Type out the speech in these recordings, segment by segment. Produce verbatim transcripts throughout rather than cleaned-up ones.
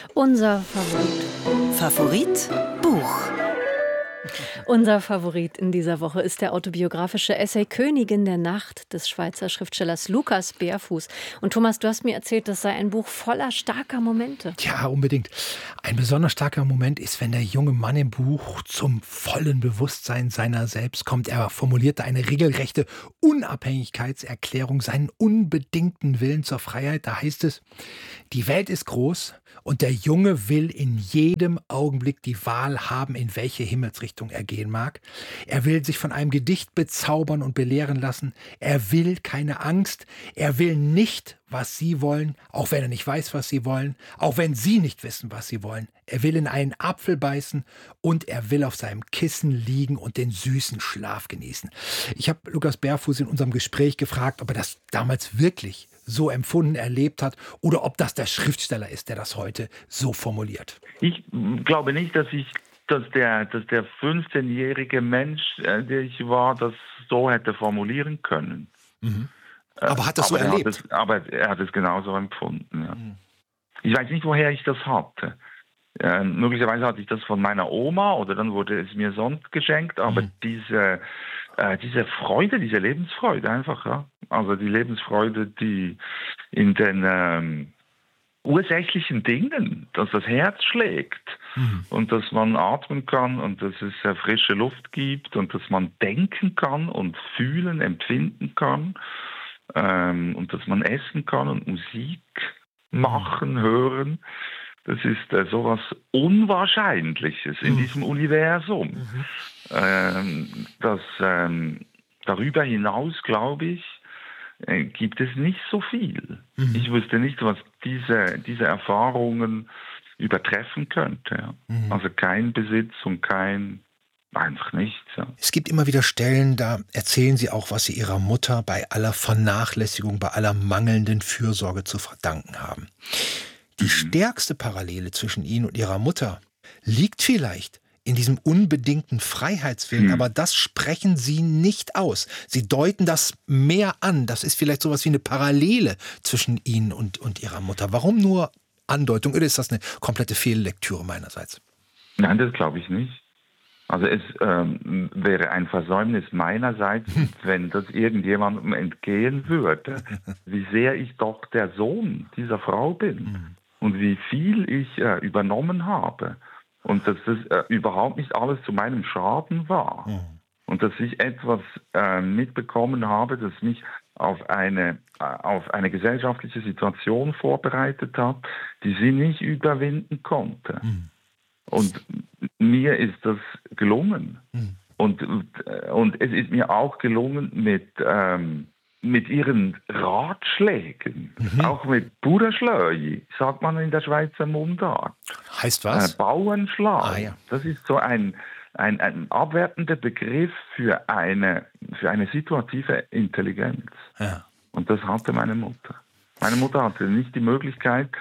Unser Favorit. Favorit Buch. Unser Favorit in dieser Woche ist der autobiografische Essay Königin der Nacht des Schweizer Schriftstellers Lukas Berfuß. Und Thomas, du hast mir erzählt, das sei ein Buch voller starker Momente. Ja, unbedingt. Ein besonders starker Moment ist, wenn der junge Mann im Buch zum vollen Bewusstsein seiner selbst kommt. Er formulierte eine regelrechte Unabhängigkeitserklärung, seinen unbedingten Willen zur Freiheit. Da heißt es: Die Welt ist groß und der Junge will in jedem Augenblick die Wahl haben, in welche Himmelsrichtung er gehen mag. Er will sich von einem Gedicht bezaubern und belehren lassen. Er will keine Angst. Er will nicht, was Sie wollen, auch wenn er nicht weiß, was Sie wollen, auch wenn Sie nicht wissen, was Sie wollen. Er will in einen Apfel beißen und er will auf seinem Kissen liegen und den süßen Schlaf genießen. Ich habe Lukas Berfuß in unserem Gespräch gefragt, ob er das damals wirklich so empfunden, erlebt hat, oder ob das der Schriftsteller ist, der das heute so formuliert. Ich glaube nicht, dass ich, dass der, dass der fünfzehnjährige Mensch, äh, der ich war, das so hätte formulieren können. Mhm. Aber hat das aber so erlebt? Er es, aber er hat es genauso empfunden. Ja. Mhm. Ich weiß nicht, woher ich das hatte. Äh, möglicherweise hatte ich das von meiner Oma oder dann wurde es mir sonst geschenkt, aber mhm. diese, äh, diese Freude, diese Lebensfreude einfach, ja. Also die Lebensfreude, die in den ähm, ursächlichen Dingen, dass das Herz schlägt mhm. und dass man atmen kann und dass es äh, frische Luft gibt und dass man denken kann und fühlen, empfinden kann ähm, und dass man essen kann und Musik machen, mhm. hören. Das ist äh, sowas Unwahrscheinliches in mhm. diesem Universum. Mhm. Ähm, das ähm, darüber hinaus, glaube ich, äh, gibt es nicht so viel. Mhm. Ich wüsste nicht, was diese, diese Erfahrungen übertreffen könnte. Ja. Mhm. Also kein Besitz und kein, einfach nichts. Ja. Es gibt immer wieder Stellen, da erzählen Sie auch, was Sie Ihrer Mutter bei aller Vernachlässigung, bei aller mangelnden Fürsorge zu verdanken haben. Die mhm. stärkste Parallele zwischen Ihnen und Ihrer Mutter liegt vielleicht in diesem unbedingten Freiheitswillen, mhm. aber das sprechen Sie nicht aus. Sie deuten das mehr an. Das ist vielleicht sowas wie eine Parallele zwischen Ihnen und, und Ihrer Mutter. Warum nur Andeutung? Oder ist das eine komplette Fehllektüre meinerseits? Nein, das glaube ich nicht. Also es ähm, wäre ein Versäumnis meinerseits, hm. wenn das irgendjemandem entgehen würde, wie sehr ich doch der Sohn dieser Frau bin hm. und wie viel ich äh, übernommen habe. Und dass das äh, überhaupt nicht alles zu meinem Schaden war. Mhm. Und dass ich etwas äh, mitbekommen habe, das mich auf eine, äh, auf eine gesellschaftliche Situation vorbereitet hat, die sie nicht überwinden konnte. Mhm. Und mir ist das gelungen. Mhm. Und, und es ist mir auch gelungen, mit, ähm, mit ihren Ratschlägen, mhm. auch mit Bauernschläge, sagt man in der Schweizer Mundart. Heißt was? Äh, Bauernschlag. Ah, ja. Das ist so ein, ein, ein abwertender Begriff für eine, für eine situative Intelligenz. Ja. Und das hatte meine Mutter. Meine Mutter hatte nicht die Möglichkeit,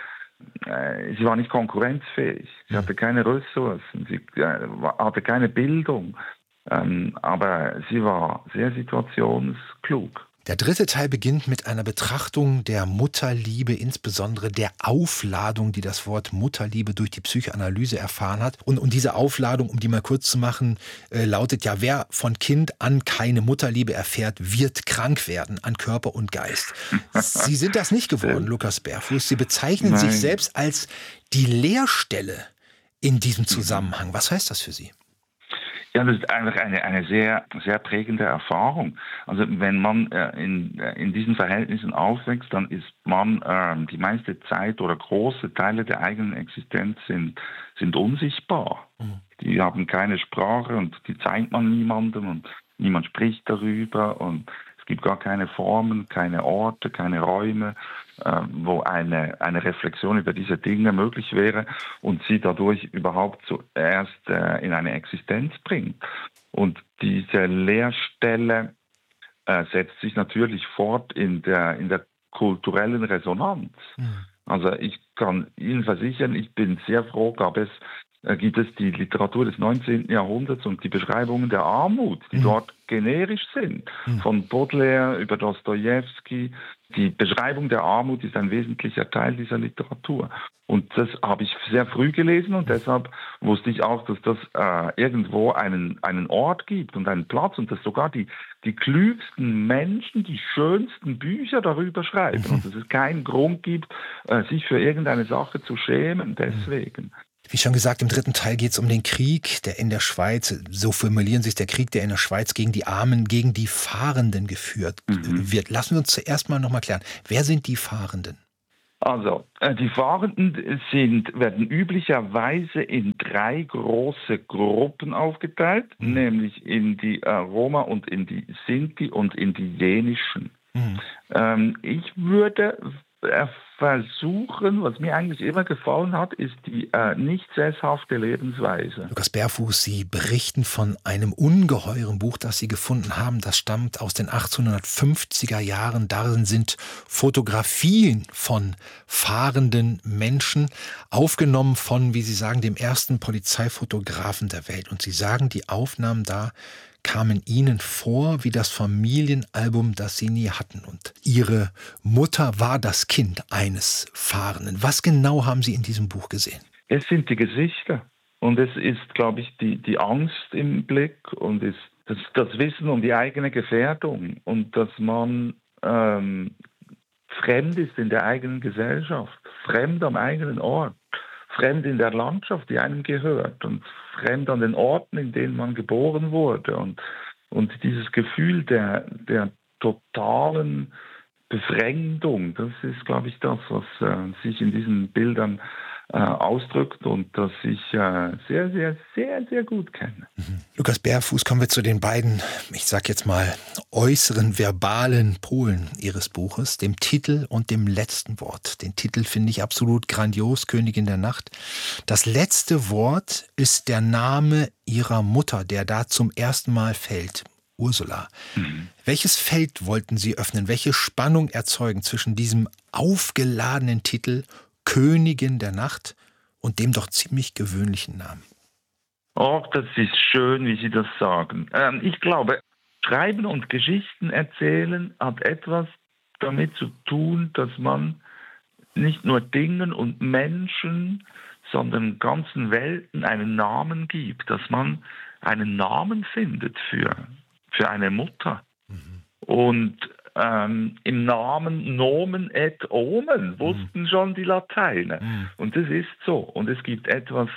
äh, sie war nicht konkurrenzfähig, sie mhm. hatte keine Ressourcen, sie äh, hatte keine Bildung, ähm, aber sie war sehr situationsklug. Der dritte Teil beginnt mit einer Betrachtung der Mutterliebe, insbesondere der Aufladung, die das Wort Mutterliebe durch die Psychoanalyse erfahren hat. Und, und diese Aufladung, um die mal kurz zu machen, äh, lautet ja: Wer von Kind an keine Mutterliebe erfährt, wird krank werden an Körper und Geist. Sie sind das nicht geworden, Lukas Berfuß. Sie bezeichnen Nein. sich selbst als die Leerstelle in diesem Zusammenhang. Was heißt das für Sie? Ja, das ist eigentlich eine, eine sehr, sehr prägende Erfahrung. Also wenn man äh, in, äh, in diesen Verhältnissen aufwächst, dann ist man äh, die meiste Zeit oder große Teile der eigenen Existenz sind, sind unsichtbar. Mhm. Die haben keine Sprache und die zeigt man niemandem und niemand spricht darüber und es gibt gar keine Formen, keine Orte, keine Räume, äh, wo eine, eine Reflexion über diese Dinge möglich wäre und sie dadurch überhaupt zuerst äh, in eine Existenz bringt. Und diese Leerstelle äh, setzt sich natürlich fort in der, in der kulturellen Resonanz. Mhm. Also ich kann Ihnen versichern, ich bin sehr froh, gab es äh, gibt es die Literatur des neunzehnten Jahrhunderts und die Beschreibungen der Armut, die mhm. dort generisch sind, mhm. von Baudelaire über Dostojewski. Die Beschreibung der Armut ist ein wesentlicher Teil dieser Literatur. Und das habe ich sehr früh gelesen und deshalb wusste ich auch, dass das äh, irgendwo einen, einen Ort gibt und einen Platz und dass sogar die, die klügsten Menschen die schönsten Bücher darüber schreiben mhm. und dass es keinen Grund gibt, äh, sich für irgendeine Sache zu schämen deswegen. Wie schon gesagt, im dritten Teil geht es um den Krieg, der in der Schweiz, so formulieren sich der Krieg, der in der Schweiz gegen die Armen, gegen die Fahrenden geführt mhm. wird. Lassen wir uns zuerst mal nochmal klären, wer sind die Fahrenden? Also, die Fahrenden sind, werden üblicherweise in drei große Gruppen aufgeteilt, mhm. nämlich in die äh, Roma und in die Sinti und in die Jenischen. Mhm. Ähm, ich würde äh, versuchen, was mir eigentlich immer gefallen hat, ist die äh, nicht sesshafte Lebensweise. Lukas Berfuß, Sie berichten von einem ungeheuren Buch, das Sie gefunden haben. Das stammt aus den achtzehnhundertfünfziger Jahren. Darin sind Fotografien von fahrenden Menschen, aufgenommen von, wie Sie sagen, dem ersten Polizeifotografen der Welt. Und Sie sagen, die Aufnahmen da kamen Ihnen vor wie das Familienalbum, das Sie nie hatten. Und Ihre Mutter war das Kind eines Fahrenden. Was genau haben Sie in diesem Buch gesehen? Es sind die Gesichter. Und es ist, glaube ich, die, die Angst im Blick und ist das, das Wissen um die eigene Gefährdung und dass man ähm, fremd ist in der eigenen Gesellschaft, fremd am eigenen Ort, fremd in der Landschaft, die einem gehört und fremd an den Orten, in denen man geboren wurde. Und, und dieses Gefühl der, der totalen Befremdung, das ist, glaube ich, das, was äh, sich in diesen Bildern äh, ausdrückt und das ich äh, sehr, sehr, sehr, sehr gut kenne. Mhm. Lukas Berfuß, kommen wir zu den beiden, ich sag jetzt mal, äußeren verbalen Polen Ihres Buches, dem Titel und dem letzten Wort. Den Titel finde ich absolut grandios, Königin der Nacht. Das letzte Wort ist der Name Ihrer Mutter, der da zum ersten Mal fällt. Ursula. Mhm. Welches Feld wollten Sie öffnen? Welche Spannung erzeugen zwischen diesem aufgeladenen Titel Königin der Nacht und dem doch ziemlich gewöhnlichen Namen? Oh, das ist schön, wie Sie das sagen. Ähm, ich glaube, Schreiben und Geschichten erzählen hat etwas damit zu tun, dass man nicht nur Dingen und Menschen, sondern ganzen Welten einen Namen gibt, dass man einen Namen findet für, für eine Mutter. Mhm. Und ähm, im Namen Nomen et Omen wussten mhm. schon die Lateiner. Mhm. Und das ist so. Und es gibt etwas,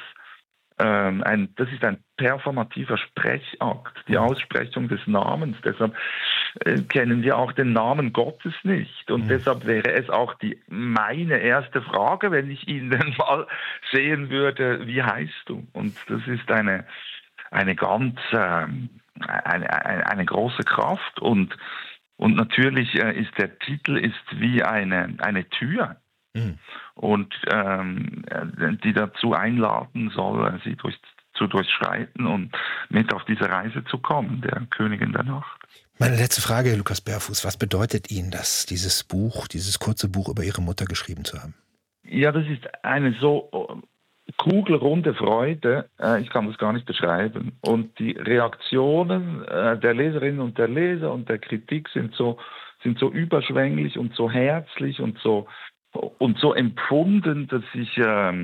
ähm, ein, das ist ein performativer Sprechakt, die Aussprechung des Namens. Deshalb äh, kennen wir auch den Namen Gottes nicht. Und mhm. deshalb wäre es auch die meine erste Frage, wenn ich ihn dann mal sehen würde, wie heißt du? Und das ist eine, eine ganz, ähm, eine, eine, eine große Kraft. Und Und natürlich äh, ist der Titel ist wie eine, eine Tür mhm. und ähm, die dazu einladen soll, sie durch, zu durchschreiten und mit auf diese Reise zu kommen, der Königin der Nacht. Meine letzte Frage, Lukas Berfuß, was bedeutet Ihnen das, dieses Buch, dieses kurze Buch über Ihre Mutter geschrieben zu haben? Ja, das ist eine so kugelrunde Freude, ich kann das gar nicht beschreiben. Und die Reaktionen der Leserinnen und der Leser und der Kritik sind so, sind so überschwänglich und so herzlich und so, und so empfunden, dass ich,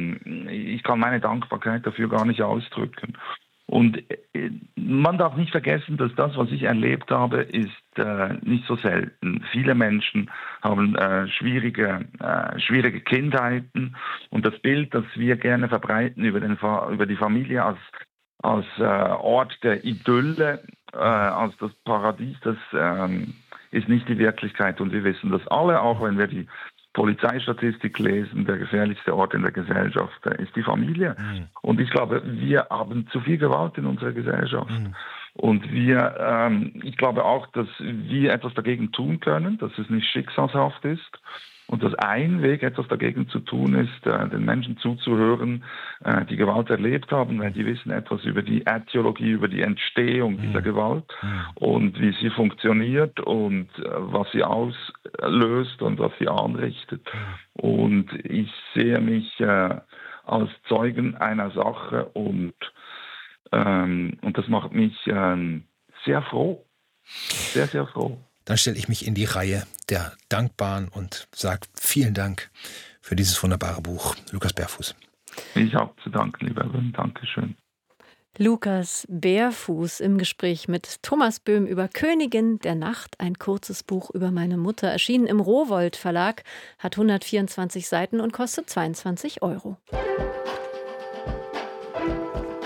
ich kann meine Dankbarkeit dafür gar nicht ausdrücken. Und man darf nicht vergessen, dass das, was ich erlebt habe, ist äh, nicht so selten. Viele Menschen haben äh, schwierige, äh, schwierige Kindheiten und das Bild, das wir gerne verbreiten über, den, über die Familie als, als äh, Ort der Idylle, äh, als das Paradies, das äh, ist nicht die Wirklichkeit. Und wir wissen das alle, auch wenn wir die Polizeistatistik lesen, der gefährlichste Ort in der Gesellschaft ist die Familie. Mhm. Und ich glaube, wir haben zu viel Gewalt in unserer Gesellschaft. Mhm. Und wir, ähm, ich glaube auch, dass wir etwas dagegen tun können, dass es nicht schicksalshaft ist. Und dass ein Weg, etwas dagegen zu tun, ist, äh, den Menschen zuzuhören, äh, die Gewalt erlebt haben, weil die wissen etwas über die Äthiologie, über die Entstehung mhm. dieser Gewalt mhm. und wie sie funktioniert und äh, was sie auslöst und was sie anrichtet. Mhm. Und ich sehe mich äh, als Zeugen einer Sache und, ähm, und das macht mich ähm, sehr froh. Sehr, sehr froh. Dann stelle ich mich in die Reihe der Dankbaren und sage vielen Dank für dieses wunderbare Buch, Lukas Bärfuß. Ich habe zu danken, lieber Wim. Dankeschön. Lukas Bärfuß im Gespräch mit Thomas Böhm über Königin der Nacht, ein kurzes Buch über meine Mutter, erschienen im Rowohlt Verlag, hat hundertvierundzwanzig Seiten und kostet zweiundzwanzig Euro.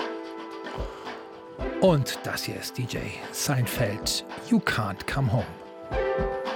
Und das hier ist D J Seinfeld, You Can't Come Home.